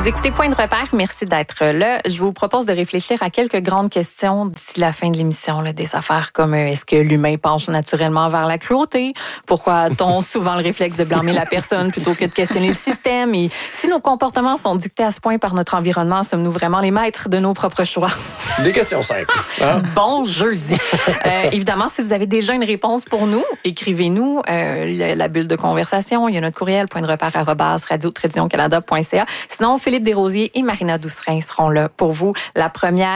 Vous écoutez Point de repère, merci d'être là. Je vous propose de réfléchir à quelques grandes questions d'ici la fin de l'émission. Là, des affaires comme est-ce que l'humain penche naturellement vers la cruauté? Pourquoi a-t-on souvent le réflexe de blâmer la personne plutôt que de questionner le système? Et si nos comportements sont dictés à ce point par notre environnement, sommes-nous vraiment les maîtres de nos propres choix? Des questions simples. Hein? Bon jeudi. Évidemment, si vous avez déjà une réponse pour nous, écrivez-nous la bulle de conversation. Il y a notre courriel, point-de-repère@radio-canada.ca. Sinon, Philippe Desrosiers et Marina Doucerin seront là pour vous. La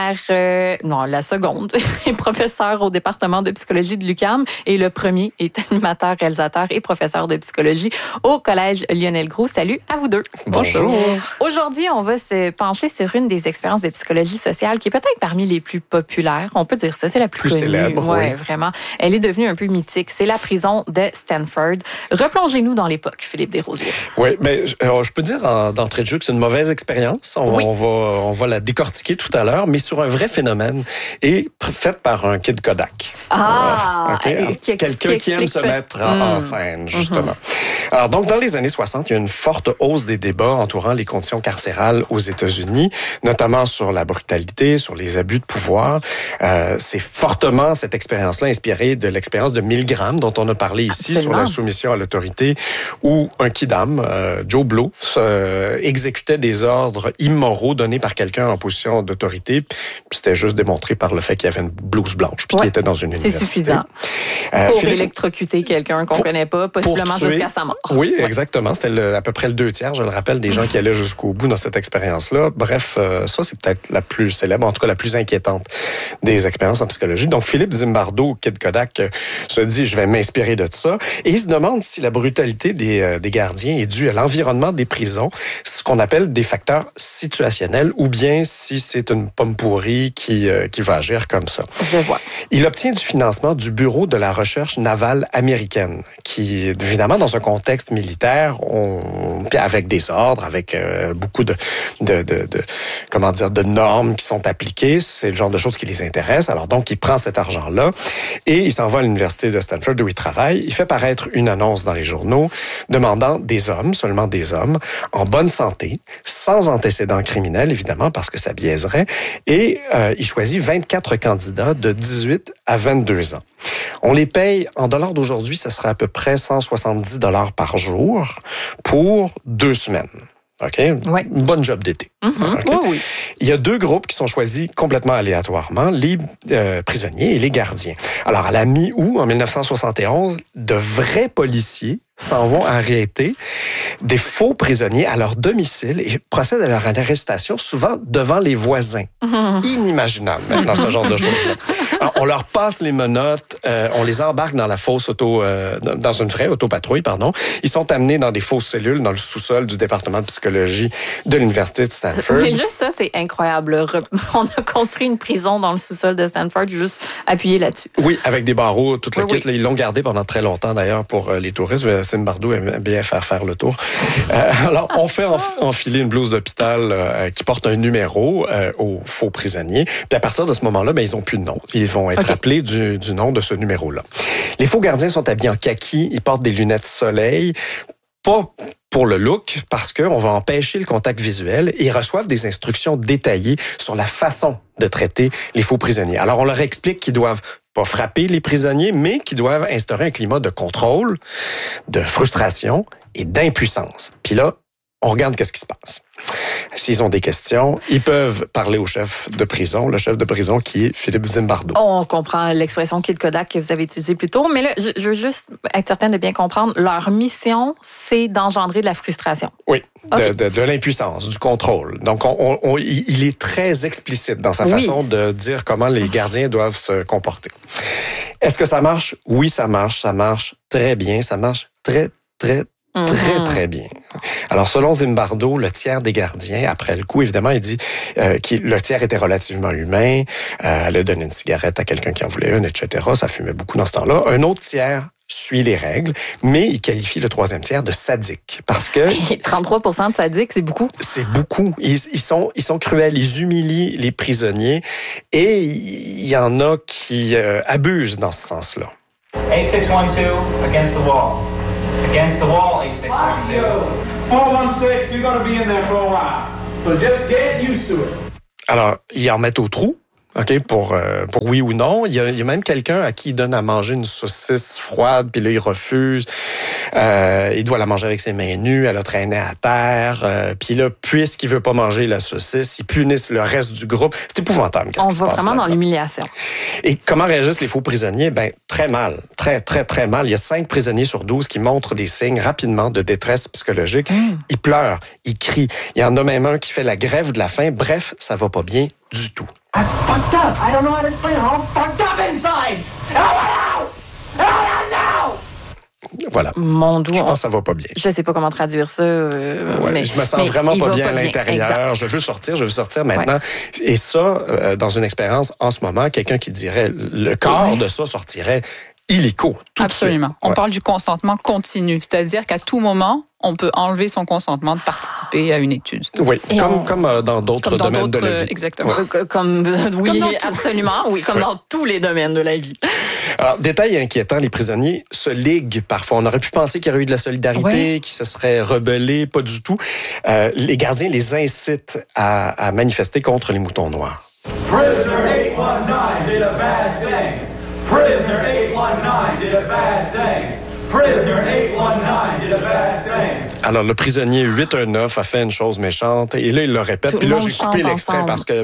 seconde est professeur au département de psychologie de l'UQAM et le premier est animateur, réalisateur et professeur de psychologie au Collège Lionel Groulx. Salut à vous deux. Bonjour. Aujourd'hui, on va se pencher sur une des expériences de psychologie sociale qui est peut-être parmi les plus populaires. On peut dire ça, c'est la plus connue. Célèbre, ouais, oui. Vraiment. Elle est devenue un peu mythique. C'est la prison de Stanford. Replongez-nous dans l'époque, Philippe Desrosiers. Oui, mais je peux dire d'entrée de jeu que c'est une mauvaise expérience. On va la décortiquer tout à l'heure, mais sur un vrai phénomène et faite par un kid Kodak. Okay? Quelqu'un qui aime se mettre en scène, justement. Alors, donc, dans les années 60, il y a une forte hausse des débats entourant les conditions carcérales aux États-Unis, notamment sur la brutalité, sur les abus de pouvoir. C'est fortement cette expérience-là inspirée de l'expérience de Milgram, dont on a parlé ici. Absolument. Sur la soumission à l'autorité, où un kidam, Joe Blow, exécutait des ordres immoraux donnés par quelqu'un en position d'autorité. C'était juste démontré par le fait qu'il y avait une blouse blanche puis qu'il était dans une université. C'est suffisant. Pour électrocuter quelqu'un qu'on connaît pas, possiblement jusqu'à sa mort. Oui, exactement. C'était à peu près le 2/3, je le rappelle, des gens qui allaient jusqu'au bout dans cette expérience-là. Bref, ça, c'est peut-être la plus célèbre, en tout cas la plus inquiétante des expériences en psychologie. Donc, Philippe Zimbardo, Kid Kodak, se dit, je vais m'inspirer de ça. Et il se demande si la brutalité des gardiens est due à l'environnement des prisons, ce qu'on appelle des facteurs situationnels, ou bien si c'est une pomme pourrie qui va agir comme ça. Je vois. Il obtient du financement du Bureau de la recherche navale américaine, qui, évidemment, dans un contexte militaire, avec des ordres, avec beaucoup de normes qui sont appliquées, c'est le genre de choses qui les intéressent. Alors donc, il prend cet argent-là et il s'en va à l'université de Stanford où il travaille. Il fait paraître une annonce dans les journaux demandant des hommes, seulement des hommes, en bonne santé, sans antécédents criminels, évidemment, parce que ça biaiserait. Et il choisit 24 candidats de 18 à 22 ans. On les paye, en dollars d'aujourd'hui, ça serait à peu près 170 $ par jour pour 2 semaines. OK? Ouais. Une bonne job d'été. Okay? Oui. Il y a 2 groupes qui sont choisis complètement aléatoirement, les prisonniers et les gardiens. Alors, à la mi-août, en 1971, de vrais policiers s'en vont arrêter des faux prisonniers à leur domicile et procèdent à leur arrestation, souvent devant les voisins. Inimaginable, maintenant, ce genre de choses-là. Alors, on leur passe les menottes, on les embarque dans la fausse dans une vraie autopatrouille, pardon. Ils sont amenés dans des fausses cellules dans le sous-sol du département de psychologie de l'université de Stanford. Mais juste ça, c'est incroyable. On a construit une prison dans le sous-sol de Stanford, juste appuyé là-dessus. Oui, avec des barreaux, tout le kit. Oui. Ils l'ont gardé pendant très longtemps, d'ailleurs, pour les touristes. Zimbardo aime bien faire le tour. Alors, on fait enfiler une blouse d'hôpital qui porte un numéro aux faux prisonniers. Puis à partir de ce moment-là, ils n'ont plus de nom. Ils vont être appelés du nom de ce numéro-là. Les faux gardiens sont habillés en kaki. Ils portent des lunettes soleil. Pas pour le look, parce qu'on va empêcher le contact visuel et ils reçoivent des instructions détaillées sur la façon de traiter les faux prisonniers. Alors, on leur explique qu'ils doivent pas frapper les prisonniers, mais qu'ils doivent instaurer un climat de contrôle, de frustration et d'impuissance. Puis là, on regarde qu'est-ce qui se passe. S'ils ont des questions, ils peuvent parler au chef de prison, le chef de prison qui est Philippe Zimbardo. On comprend l'expression Kid Kodak que vous avez utilisée plus tôt, mais là, je veux juste être certaine de bien comprendre. Leur mission, c'est d'engendrer de la frustration. Oui, de l'impuissance, du contrôle. Donc, il est très explicite dans sa façon de dire comment les gardiens doivent se comporter. Est-ce que ça marche? Oui, ça marche. Ça marche très bien. Ça marche très bien. Alors, selon Zimbardo, le tiers des gardiens, après le coup, évidemment, il dit que le tiers était relativement humain, allait donner une cigarette à quelqu'un qui en voulait une, etc. Ça fumait beaucoup dans ce temps-là. Un autre tiers suit les règles, mais il qualifie le 3e tiers de sadique. Parce que... 33% de sadiques, c'est beaucoup. C'est beaucoup. Ils sont cruels, ils humilient les prisonniers et il y en a qui abusent dans ce sens-là. 8612, against the wall. Against the wall, 8612. 416, you're going to be in there for a while. so just get used to it. Alors, ils en mettent au trou. OK, pour oui ou non. Il y a même quelqu'un à qui il donne à manger une saucisse froide, puis là, il refuse. Il doit la manger avec ses mains nues, elle a traîné à terre. Puis là, puisqu'il veut pas manger la saucisse, ils punissent le reste du groupe. C'est épouvantable. On va vraiment dans l'humiliation. Et comment réagissent les faux prisonniers? Ben, très mal. Très, très, très mal. Il y a 5 prisonniers sur 12 qui montrent des signes rapidement de détresse psychologique. Ils pleurent, ils crient. Il y en a même un qui fait la grève de la faim. Bref, ça va pas bien du tout. I'm fucked up. I don't know how to explain it. I'm fucked up inside. Voilà. Mon Dieu. Je pense que ça va pas bien. Je sais pas comment traduire ça. Mais je me sens vraiment pas bien à l'intérieur. Exact. Je veux sortir maintenant. Ouais. Et ça, dans une expérience en ce moment, quelqu'un qui dirait le corps de ça sortirait illico. Absolument. On parle du consentement continu, c'est-à-dire qu'à tout moment, on peut enlever son consentement de participer à une étude. Oui, comme dans d'autres domaines de la vie. Exactement. Oui, comme absolument. Oui, comme dans tous les domaines de la vie. Alors, détail inquiétant, les prisonniers se liguent parfois. On aurait pu penser qu'il y aurait eu de la solidarité, qu'ils se seraient rebellés, pas du tout. Les gardiens les incitent à manifester contre les moutons noirs. Prisoner 819 did a bad thing. Prisoner 819 did a bad thing. Prisoner 819 did a bad thing. Alors, le prisonnier 819 a fait une chose méchante, et là, il le répète. Puis là, j'ai coupé l'extrait parce que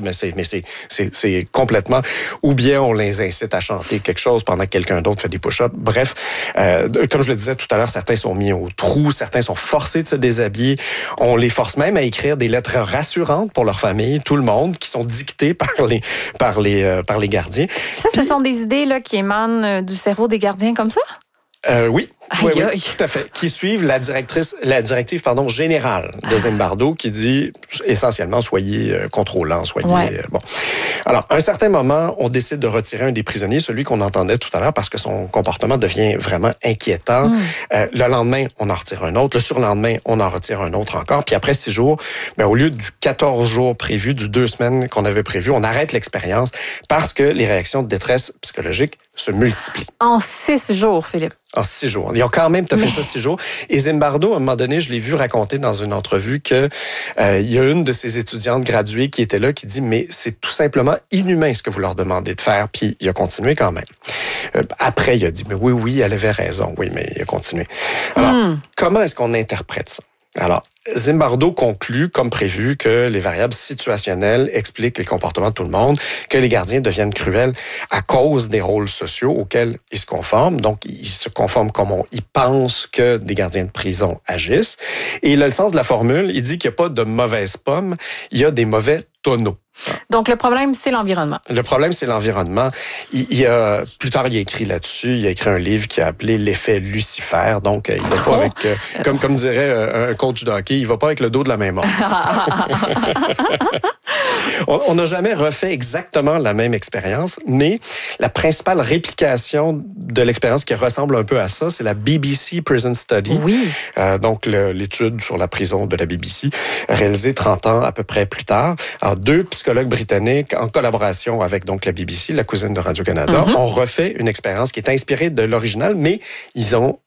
c'est complètement... Ou bien on les incite à chanter quelque chose pendant que quelqu'un d'autre fait des push-ups. Bref, comme je le disais tout à l'heure, certains sont mis au trou, certains sont forcés de se déshabiller. On les force même à écrire des lettres rassurantes pour leur famille, tout le monde, qui sont dictées par les gardiens. Ça, ce sont des idées là, qui émanent du cerveau des gardiens comme ça? Oui, tout à fait. Qui suivent la directive générale de Zimbardo qui dit essentiellement soyez contrôlants, soyez bon. Alors, à un certain moment, on décide de retirer un des prisonniers, celui qu'on entendait tout à l'heure, parce que son comportement devient vraiment inquiétant. Le lendemain, on en retire un autre. Le surlendemain, on en retire un autre encore. Puis après 6 jours, au lieu du 14 jours prévu, du 2 semaines qu'on avait prévu, on arrête l'expérience parce que les réactions de détresse psychologique se multiplient. En 6 jours, Philippe. En 6 jours. Ils ont quand même fait ça 6 jours. Et Zimbardo, à un moment donné, je l'ai vu raconter dans une entrevue que il y a une de ses étudiantes graduées qui était là, qui dit, mais c'est tout simplement inhumain ce que vous leur demandez de faire. Puis il a continué quand même. Après, il a dit, mais oui, elle avait raison. Oui, mais il a continué. Alors, comment est-ce qu'on interprète ça? Alors, Zimbardo conclut, comme prévu, que les variables situationnelles expliquent les comportements de tout le monde, que les gardiens deviennent cruels à cause des rôles sociaux auxquels ils se conforment. Donc, ils se conforment comme ils pensent que des gardiens de prison agissent. Et il a le sens de la formule. Il dit qu'il n'y a pas de mauvaises pommes, il y a des mauvais tonneaux. Donc, le problème, c'est l'environnement. Le problème, c'est l'environnement. Plus tard, il a écrit là-dessus. Il a écrit un livre qui a appelé l'effet Lucifer. Donc, il va pas avec, comme dirait un coach de hockey, il va pas avec le dos de la main morte. On n'a jamais refait exactement la même expérience, mais la principale réplication de l'expérience qui ressemble un peu à ça, c'est la BBC Prison Study. Oui. Donc, l'étude sur la prison de la BBC, réalisée 30 ans à peu près plus tard. Alors, 2 psychologues britanniques, en collaboration avec donc la BBC, la cousine de Radio-Canada, ont refait une expérience qui est inspirée de l'original, mais ils ont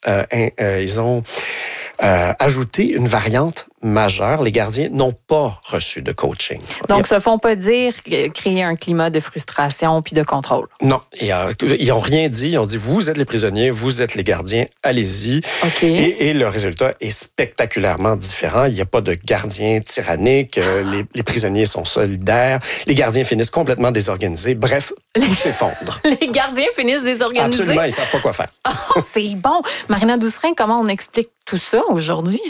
ajouté une variante majeure. Les gardiens n'ont pas reçu de coaching. Donc, se font pas dire créer un climat de frustration puis de contrôle. Non, ils n'ont rien dit. Ils ont dit, vous êtes les prisonniers, vous êtes les gardiens, allez-y. Okay. Et le résultat est spectaculairement différent. Il n'y a pas de gardiens tyranniques. Les prisonniers sont solidaires. Les gardiens finissent complètement désorganisés. Bref, tout s'effondre. Les gardiens finissent désorganisés? Absolument, ils ne savent pas quoi faire. Oh, c'est bon. Marina Doucerin, comment on explique tout ça aujourd'hui?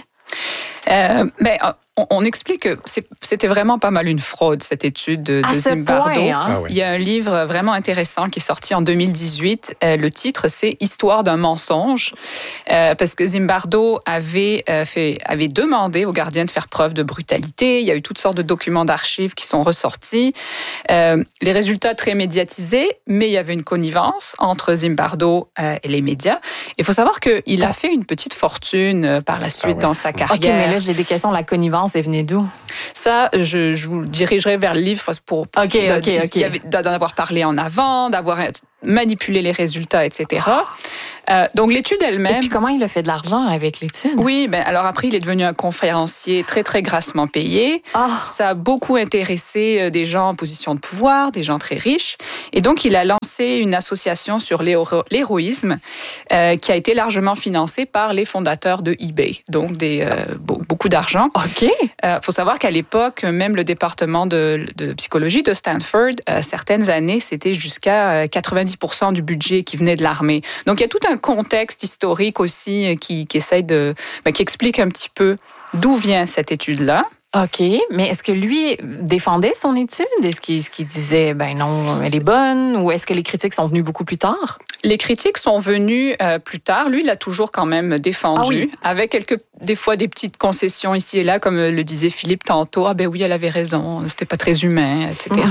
On explique que c'était vraiment pas mal une fraude, cette étude de Zimbardo. Point, hein? Il y a un livre vraiment intéressant qui est sorti en 2018. Le titre, c'est « Histoire d'un mensonge », parce que Zimbardo avait demandé aux gardiens de faire preuve de brutalité. Il y a eu toutes sortes de documents d'archives qui sont ressortis. Les résultats très médiatisés, mais il y avait une connivence entre Zimbardo et les médias. Il faut savoir qu'il a fait une petite fortune par la suite dans sa carrière. OK, mais là, j'ai des questions. La connivence, elle venait d'où? Ça, je vous dirigerai vers le livre pour d'en avoir parlé en avant, d'avoir manipulé les résultats, etc. Donc l'étude elle-même. Et puis comment il a fait de l'argent avec l'étude? Oui, alors après il est devenu un conférencier très très grassement payé. Ça a beaucoup intéressé des gens en position de pouvoir, des gens très riches, et donc il a lancé une association sur l'héroïsme qui a été largement financée par les fondateurs de eBay, donc beaucoup d'argent. OK. Faut savoir qu'à l'époque, même le département de psychologie de Stanford, certaines années, c'était jusqu'à 90% du budget qui venait de l'armée. Donc il y a tout un contexte historique aussi qui explique un petit peu d'où vient cette étude-là. OK, mais est-ce que lui défendait son étude? Est-ce qu'il disait, non, elle est bonne? Ou est-ce que les critiques sont venues beaucoup plus tard? Les critiques sont venues plus tard. Lui, il a toujours quand même défendu, avec des fois des petites concessions ici et là, comme le disait Philippe tantôt. Ah ben oui, elle avait raison, c'était pas très humain, etc.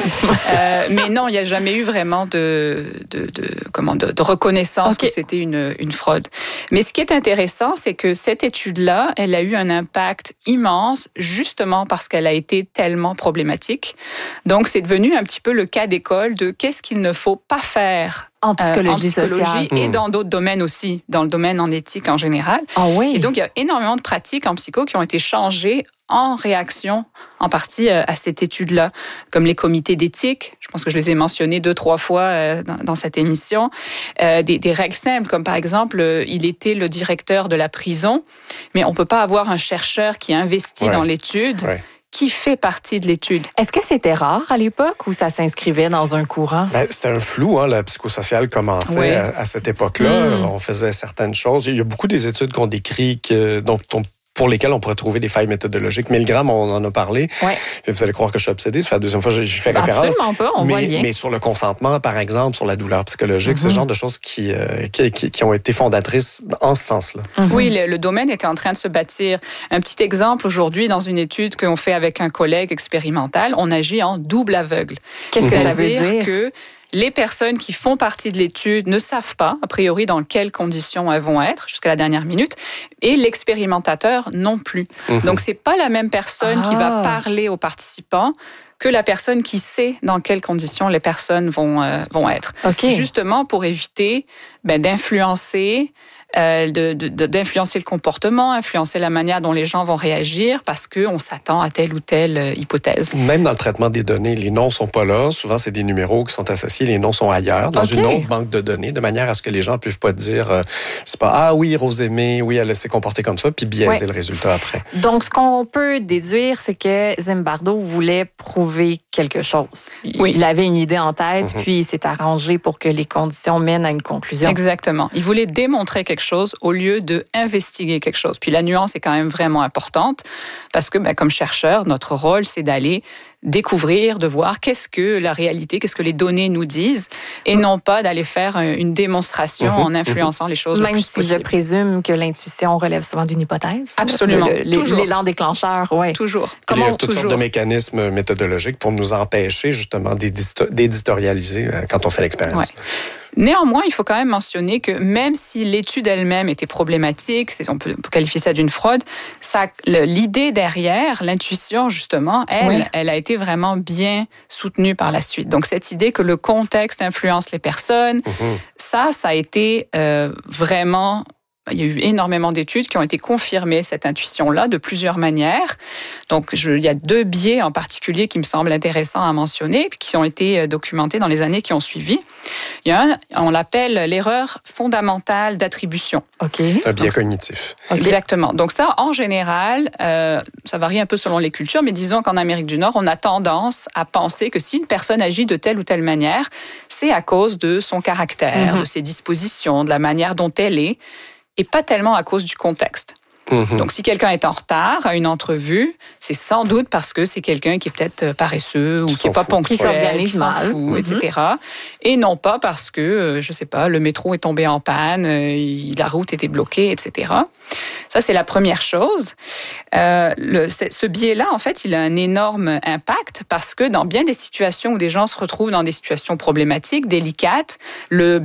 Mais non, il n'y a jamais eu vraiment de reconnaissance que c'était une fraude. Mais ce qui est intéressant, c'est que cette étude-là, elle a eu un impact immense, justement parce qu'elle a été tellement problématique. Donc, c'est devenu un petit peu le cas d'école de qu'est-ce qu'il ne faut pas faire en psychologie sociale. Et dans d'autres domaines aussi, dans le domaine en éthique en général. Oui. Et donc, il y a énormément de pratiques en psycho qui ont été changées en réaction, en partie, à cette étude-là, comme les comités d'éthique. Je pense que je les ai mentionnés 2-3 fois dans cette émission. Des règles simples, comme par exemple, il était le directeur de la prison, mais on peut pas avoir un chercheur qui investit dans l'étude. Ouais. Qui fait partie de l'étude. Est-ce que c'était rare à l'époque ou ça s'inscrivait dans un courant? C'était un flou, la psychosociale commençait à cette époque-là. On faisait certaines choses. Il y a beaucoup des études qu'on décrit pour lesquelles on pourrait trouver des failles méthodologiques. Milgram, on en a parlé. Ouais. Vous allez croire que je suis obsédé. Ça fait la deuxième fois que j'y fais référence. Absolument pas, on voit le lien. Mais sur le consentement, par exemple, sur la douleur psychologique, c'est le genre de choses qui ont été fondatrices en ce sens-là. Oui, le domaine était en train de se bâtir. Un petit exemple aujourd'hui, dans une étude qu'on fait avec un collègue expérimental, on agit en double aveugle. Qu'est-ce que ça veut dire? Que les personnes qui font partie de l'étude ne savent pas, a priori, dans quelles conditions elles vont être jusqu'à la dernière minute, et l'expérimentateur non plus. Donc, c'est pas la même personne qui va parler aux participants que la personne qui sait dans quelles conditions les personnes vont être. Okay. Justement pour éviter d'influencer d'influencer le comportement, influencer la manière dont les gens vont réagir parce qu'on s'attend à telle ou telle hypothèse. Même dans le traitement des données, les noms sont pas là. Souvent, c'est des numéros qui sont associés. Les noms sont ailleurs, dans une autre banque de données, de manière à ce que les gens ne puissent pas dire, c'est pas, ah oui, Rosemée, oui, elle s'est comportée comme ça, puis biaiser le résultat après. Donc, ce qu'on peut déduire, c'est que Zimbardo voulait prouver quelque chose. Il avait une idée en tête, puis il s'est arrangé pour que les conditions mènent à une conclusion. Exactement. Il voulait démontrer quelque chose au lieu de investiguer quelque chose. Puis la nuance est quand même vraiment importante parce que, comme chercheur, notre rôle, c'est d'aller découvrir, de voir qu'est-ce que la réalité, qu'est-ce que les données nous disent, et non pas d'aller faire une démonstration en influençant les choses Même le plus si possible. Je présume que l'intuition relève souvent d'une hypothèse. Absolument. L'élan déclencheur, oui. Toujours. Il y a toutes sortes de mécanismes méthodologiques pour nous empêcher justement d'éditorialiser quand on fait l'expérience. Ouais. Néanmoins, il faut quand même mentionner que même si l'étude elle-même était problématique, on peut qualifier ça d'une fraude, l'idée derrière, l'intuition justement, elle a été vraiment bien soutenue par la suite. Donc cette idée que le contexte influence les personnes, ça a été vraiment... Il y a eu énormément d'études qui ont été confirmées, cette intuition-là, de plusieurs manières. Donc, il y a 2 biais en particulier qui me semblent intéressants à mentionner, puis qui ont été documentés dans les années qui ont suivi. Il y a on l'appelle l'erreur fondamentale d'attribution. OK. Un biais cognitif. Exactement. Donc ça, en général, ça varie un peu selon les cultures, mais disons qu'en Amérique du Nord, on a tendance à penser que si une personne agit de telle ou telle manière, c'est à cause de son caractère, de ses dispositions, de la manière dont elle est, et pas tellement à cause du contexte. Donc, si quelqu'un est en retard à une entrevue, c'est sans doute parce que c'est quelqu'un qui est peut-être paresseux ou qui n'est pas ponctuel, qui s'organise qui s'en mal, fout, etc. Et non pas parce que, je sais pas, le métro est tombé en panne, la route était bloquée, etc. Ça, c'est la première chose. Ce biais-là, en fait, il a un énorme impact parce que dans bien des situations où des gens se retrouvent dans des situations problématiques, délicates, le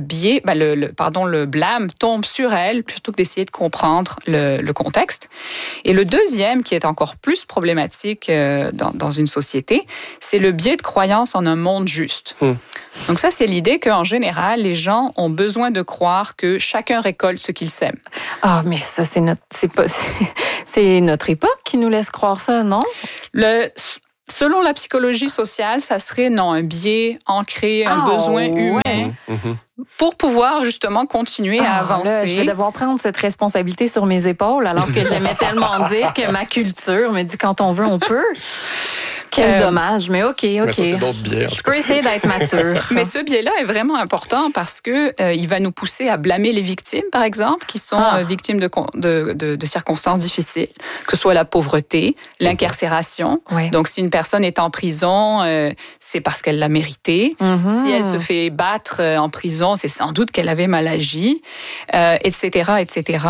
blâme tombe sur elle plutôt que d'essayer de comprendre le contexte. Et le deuxième, qui est encore plus problématique dans une société, c'est le biais de croyance en un monde juste. Donc ça, c'est l'idée qu'en général, les gens ont besoin de croire que chacun récolte ce qu'il sème. Ah, mais ça, c'est notre époque qui nous laisse croire ça, non? Selon la psychologie sociale, ça serait un biais ancré, un besoin humain pour pouvoir justement continuer à avancer. Là, je vais devoir prendre cette responsabilité sur mes épaules alors que j'aimais tellement dire que ma culture me dit quand on veut, on peut. Quel dommage, mais OK. Mais ça, c'est d'autres biais. Je peux essayer d'être mature. Mais ce biais-là est vraiment important parce que il va nous pousser à blâmer les victimes, par exemple, qui sont victimes de circonstances difficiles, que ce soit la pauvreté, l'incarcération. Ouais. Donc, si une personne est en prison, c'est parce qu'elle l'a mérité. Si elle se fait battre en prison, c'est sans doute qu'elle avait mal agi, etc., etc.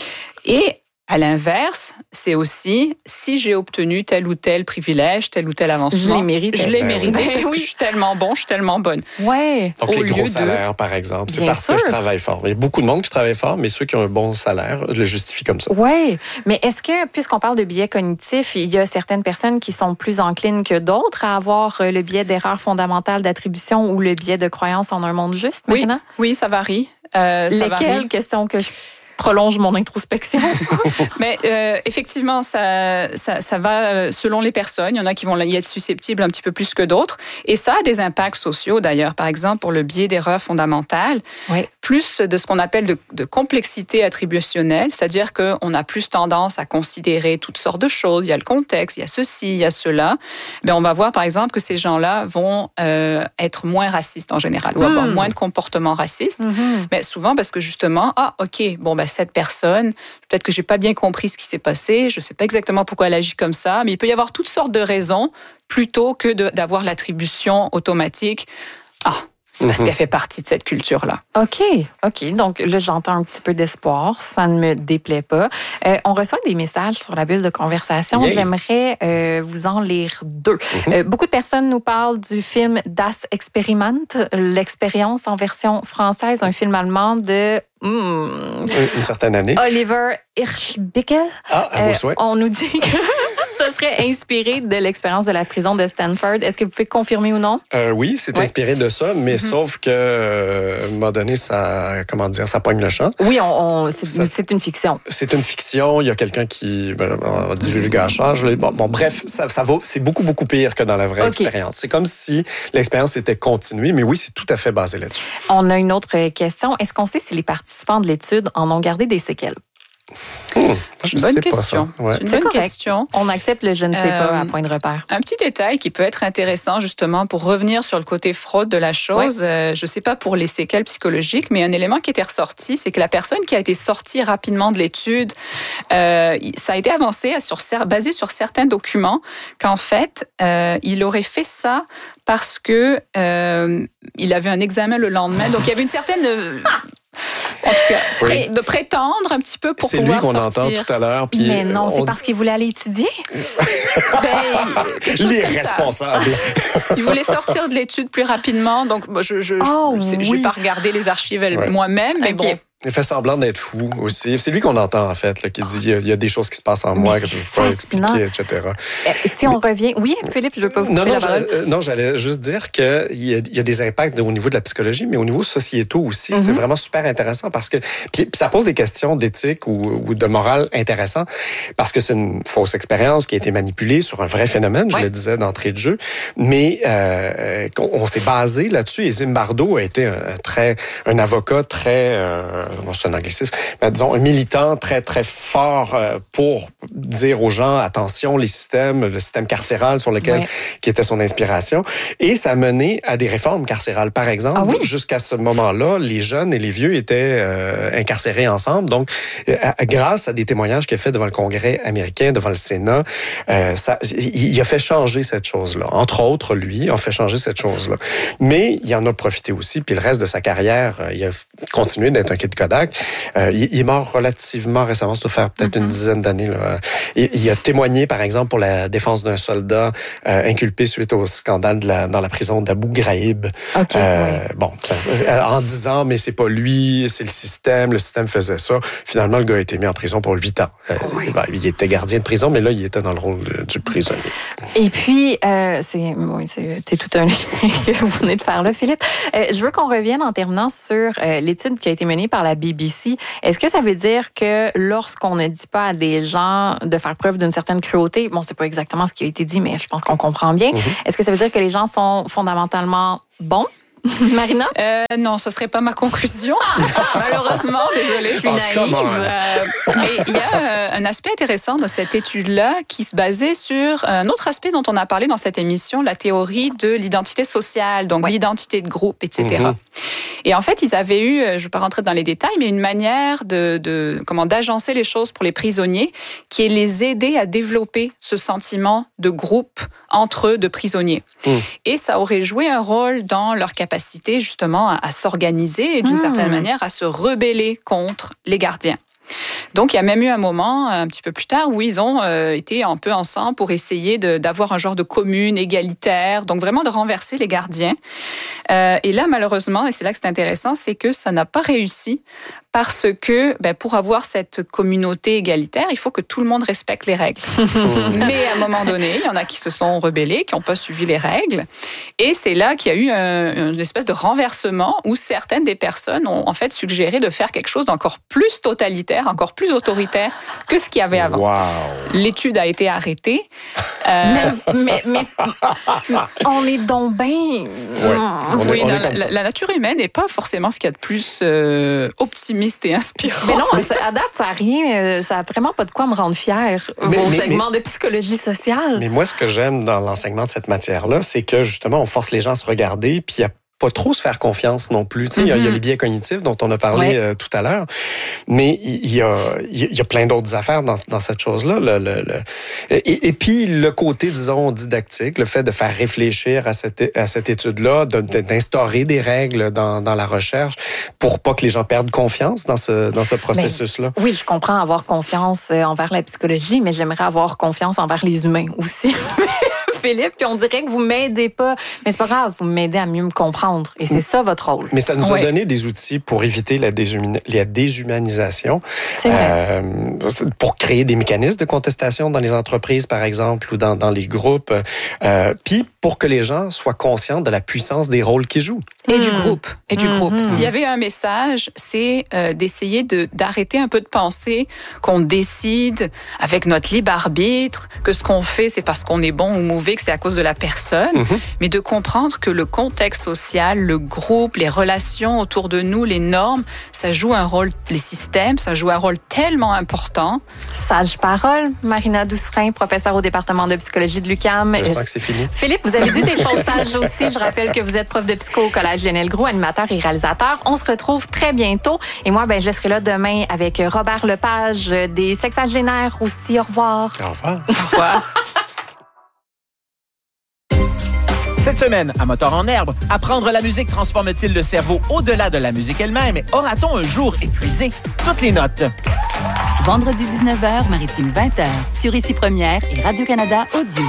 Et à l'inverse, c'est aussi si j'ai obtenu tel ou tel privilège, tel ou tel avancement, je l'ai mérité parce que je suis tellement bon, je suis tellement bonne. Ouais. Donc les gros salaires, par exemple, c'est parce que je travaille fort. Il y a beaucoup de monde qui travaille fort, mais ceux qui ont un bon salaire le justifient comme ça. Oui, mais est-ce que, puisqu'on parle de biais cognitifs, il y a certaines personnes qui sont plus enclines que d'autres à avoir le biais d'erreur fondamentale d'attribution ou le biais de croyance en un monde juste maintenant? Oui, ça varie. Lesquelles? Question que je prolonge mon introspection. Mais effectivement, ça va selon les personnes. Il y en a qui vont y être susceptibles un petit peu plus que d'autres. Et ça a des impacts sociaux, d'ailleurs. Par exemple, pour le biais d'erreur fondamentale, plus de ce qu'on appelle de complexité attributionnelle, c'est-à-dire qu'on a plus tendance à considérer toutes sortes de choses. Il y a le contexte, il y a ceci, il y a cela. Bien, on va voir, par exemple, que ces gens-là vont être moins racistes en général ou avoir moins de comportements racistes. Mais souvent parce que justement, cette personne, peut-être que j'ai pas bien compris ce qui s'est passé, je sais pas exactement pourquoi elle agit comme ça, mais il peut y avoir toutes sortes de raisons plutôt que d'avoir l'attribution automatique. C'est parce qu'elle fait partie de cette culture-là. OK. Donc là, j'entends un petit peu d'espoir. Ça ne me déplaît pas. On reçoit des messages sur la bulle de conversation. Yeah. J'aimerais vous en lire 2. Beaucoup de personnes nous parlent du film Das Experiment, l'expérience en version française, un film allemand de... Une certaine année. Oliver Hirschbickel. À vos souhaits. On nous dit que ça serait inspiré de l'expérience de la prison de Stanford. Est-ce que vous pouvez confirmer ou non? Oui, c'est inspiré de ça, mais sauf que, à un moment donné, ça pogne le champ. Oui, c'est une fiction. C'est une fiction. Il y a quelqu'un qui divulgachage. Bref, c'est beaucoup, beaucoup pire que dans la vraie expérience. C'est comme si l'expérience était continuée, mais oui, c'est tout à fait basé là-dessus. On a une autre question. Est-ce qu'on sait si les participants de l'étude en ont gardé des séquelles? C'est une bonne question. C'est une bonne question. On accepte le je ne sais pas à point de repère. Un petit détail qui peut être intéressant justement pour revenir sur le côté fraude de la chose. Je ne sais pas pour les séquelles psychologiques, mais un élément qui était ressorti, c'est que la personne qui a été sortie rapidement de l'étude, ça a été avancé basé sur certains documents qu'en fait, il aurait fait ça parce que il avait un examen le lendemain. Donc il y avait une certaine... En tout cas, de prétendre un petit peu pour pouvoir sortir. C'est lui qu'on entend tout à l'heure. Mais non, c'est parce qu'il voulait aller étudier. L'irresponsable. Il voulait sortir de l'étude plus rapidement. Donc, je n'ai pas regardé les archives moi-même, mais bon. Il fait semblant d'être fou aussi. C'est lui qu'on entend, en fait, là, qui dit il y a des choses qui se passent en moi que je ne peux pas expliquer, etc. Si on revient... Oui, Philippe, je ne veux pas vous couper la parole. Non, j'allais juste dire qu'il y a des impacts au niveau de la psychologie, mais au niveau sociétaux aussi. C'est vraiment super intéressant parce que... Puis ça pose des questions d'éthique ou de morale intéressant parce que c'est une fausse expérience qui a été manipulée sur un vrai phénomène, je le disais d'entrée de jeu, mais on s'est basé là-dessus et Zimbardo a été un avocat très... c'est un anglicisme, mais disons un militant très, très fort pour dire aux gens, attention, le système carcéral sur lequel qui était son inspiration. Et ça a mené à des réformes carcérales. Par exemple, jusqu'à ce moment-là, les jeunes et les vieux étaient incarcérés ensemble. Donc, grâce à des témoignages qu'il a fait devant le Congrès américain, devant le Sénat, il a fait changer cette chose-là. Entre autres, lui, a fait changer cette chose-là. Mais il en a profité aussi, puis le reste de sa carrière, il a continué d'être un kid Kodak. Il est mort relativement récemment, ça doit faire peut-être une dizaine d'années. Là. Il a témoigné, par exemple, pour la défense d'un soldat inculpé suite au scandale dans la prison d'Abu Ghraib. Bon, en disant, mais c'est pas lui, c'est le système faisait ça. Finalement, le gars a été mis en prison pour 8 ans. Il était gardien de prison, mais là, il était dans le rôle du prisonnier. Et puis, c'est tout un lien que vous venez de faire là, Philippe. Je veux qu'on revienne en terminant sur l'étude qui a été menée par la BBC. Est-ce que ça veut dire que lorsqu'on ne dit pas à des gens de faire preuve d'une certaine cruauté, bon, c'est pas exactement ce qui a été dit, mais je pense qu'on comprend bien. Est-ce que ça veut dire que les gens sont fondamentalement bons? Marina? Non, ce serait pas ma conclusion. Malheureusement, désolée, je suis naïve. Mais il y a un aspect intéressant de cette étude-là qui se basait sur un autre aspect dont on a parlé dans cette émission, la théorie de l'identité sociale, donc l'identité de groupe, etc. Et en fait, ils avaient eu, je ne vais pas rentrer dans les détails, mais une manière d'agencer les choses pour les prisonniers qui est les aider à développer ce sentiment de groupe entre eux, de prisonniers. Et ça aurait joué un rôle dans leur capacité justement à s'organiser et d'une certaine manière à se rebeller contre les gardiens. Donc, il y a même eu un moment, un petit peu plus tard, où ils ont été un peu ensemble pour essayer d'avoir un genre de commune égalitaire, donc vraiment de renverser les gardiens. Et là, malheureusement, et c'est là que c'est intéressant, c'est que ça n'a pas réussi parce que pour avoir cette communauté égalitaire, il faut que tout le monde respecte les règles. Mais à un moment donné, il y en a qui se sont rebellés, qui n'ont pas suivi les règles. Et c'est là qu'il y a eu une espèce de renversement où certaines des personnes ont en fait suggéré de faire quelque chose d'encore plus totalitaire, encore plus autoritaire que ce qu'il y avait avant. Wow. L'étude a été arrêtée. Mais on est donc bien... Oui, la nature humaine n'est pas forcément ce qu'il y a de plus optimiste et inspirant. Mais non, à date, ça a vraiment pas de quoi me rendre fière, vos segments de psychologie sociale. Mais moi, ce que j'aime dans l'enseignement de cette matière-là, c'est que justement, on force les gens à se regarder, puis il y a pas trop se faire confiance non plus. Tu sais, il y a les biais cognitifs dont on a parlé tout à l'heure, mais il y a plein d'autres affaires dans cette chose-là. Et puis, le côté, disons, didactique, le fait de faire réfléchir à cette étude-là, d'instaurer des règles dans la recherche pour pas que les gens perdent confiance dans ce processus-là. Oui, je comprends avoir confiance envers la psychologie, mais j'aimerais avoir confiance envers les humains aussi. Philippe, puis on dirait que vous m'aidez pas. Mais c'est pas grave, vous m'aidez à mieux me comprendre. Et c'est ça votre rôle. Mais ça nous a donné des outils pour éviter la déshumanisation. C'est vrai. Pour créer des mécanismes de contestation dans les entreprises, par exemple, ou dans les groupes. Puis pour que les gens soient conscients de la puissance des rôles qu'ils jouent. Et du groupe. S'il y avait un message, c'est d'essayer d'arrêter un peu de penser qu'on décide avec notre libre arbitre, que ce qu'on fait, c'est parce qu'on est bon ou mauvais, que c'est à cause de la personne, mais de comprendre que le contexte social, le groupe, les relations autour de nous, les normes, ça joue un rôle, les systèmes, ça joue un rôle tellement important. Sage parole, Marina Doucerin, professeure au département de psychologie de l'UQAM. Je sens que c'est fini. Philippe, vous avez dit des choses sages aussi. Je rappelle que vous êtes prof de psycho au Collège Lionel Groulx, animateur et réalisateur. On se retrouve très bientôt. Et moi, je serai là demain avec Robert Lepage des Sexagénaires aussi. Au revoir. Au revoir. Au revoir. Cette semaine, à Moteur en herbe, apprendre la musique transforme-t-il le cerveau au-delà de la musique elle-même? Aura-t-on un jour épuisé toutes les notes? Vendredi 19h, Maritime 20h, sur Ici Première et Radio-Canada Audio.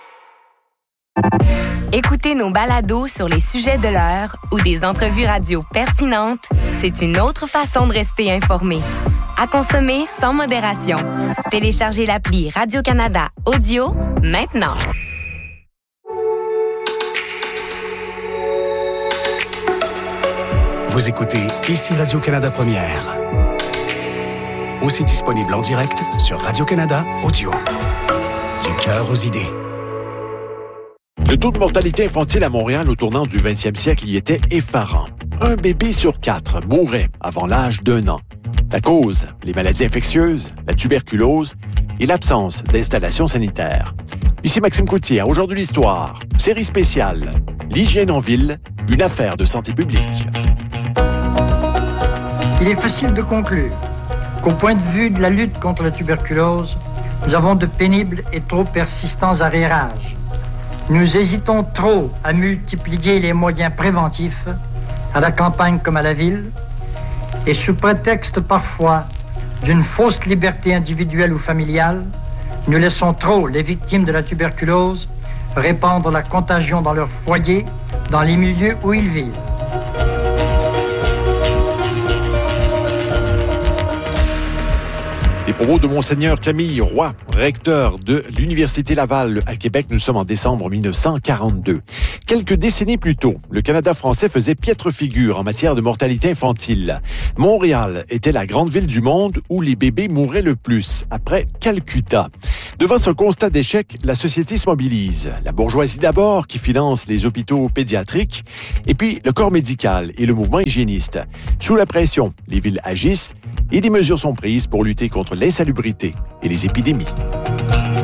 Écouter nos balados sur les sujets de l'heure ou des entrevues radio pertinentes, c'est une autre façon de rester informé. À consommer sans modération. Téléchargez l'appli Radio-Canada Audio maintenant. Vous écoutez Ici Radio-Canada Première. Aussi disponible en direct sur Radio-Canada Audio. Du cœur aux idées. Le taux de mortalité infantile à Montréal au tournant du 20e siècle y était effarant. Un bébé sur 4 mourait avant l'âge d'1 an. La cause, les maladies infectieuses, la tuberculose et l'absence d'installations sanitaires. Ici Maxime Coutier, à Aujourd'hui l'Histoire, série spéciale, l'hygiène en ville, une affaire de santé publique. Il est facile de conclure qu'au point de vue de la lutte contre la tuberculose, nous avons de pénibles et trop persistants arriérages. Nous hésitons trop à multiplier les moyens préventifs, à la campagne comme à la ville, et sous prétexte parfois d'une fausse liberté individuelle ou familiale, nous laissons trop les victimes de la tuberculose répandre la contagion dans leur foyer, dans les milieux où ils vivent. Des propos de Monseigneur Camille Roy, recteur de l'Université Laval à Québec. Nous sommes en décembre 1942. Quelques décennies plus tôt, le Canada français faisait piètre figure en matière de mortalité infantile. Montréal était la grande ville du monde où les bébés mouraient le plus, après Calcutta. Devant ce constat d'échec, la société se mobilise. La bourgeoisie d'abord, qui finance les hôpitaux pédiatriques, et puis le corps médical et le mouvement hygiéniste. Sous la pression, les villes agissent et des mesures sont prises pour lutter contre l'insalubrité et les épidémies.